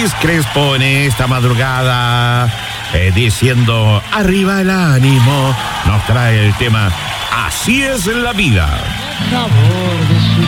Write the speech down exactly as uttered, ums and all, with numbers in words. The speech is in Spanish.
Elvis Crespo en esta madrugada, eh, diciendo arriba el ánimo, nos trae el tema Así es la vida. Sabor de su